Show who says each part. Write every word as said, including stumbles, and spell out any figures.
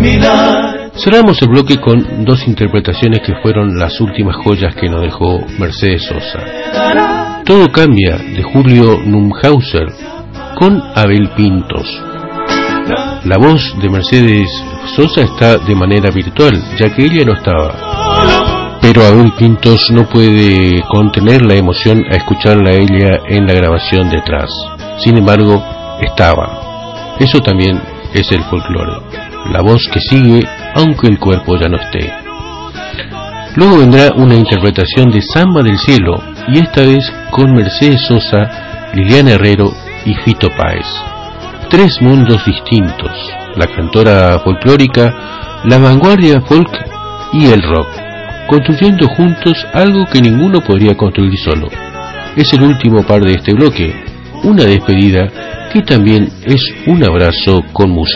Speaker 1: discriminar.
Speaker 2: Cerramos el bloque con dos interpretaciones que fueron las últimas joyas que nos dejó Mercedes Sosa. Todo cambia, de Julio Numhauser, con Abel Pintos. La voz de Mercedes Sosa está de manera virtual, ya que ella no estaba. Pero Abel Pintos no puede contener la emoción a escucharla a ella en la grabación detrás. Sin embargo, estaba. Eso también es el folclore. La voz que sigue, aunque el cuerpo ya no esté. Luego vendrá una interpretación de Samba del Cielo, y esta vez con Mercedes Sosa, Liliana Herrero y Fito Páez. Tres mundos distintos: la cantora folclórica, la vanguardia folk y el rock, construyendo juntos algo que ninguno podría construir solo. Es el último par de este bloque, una despedida que también es un abrazo con música.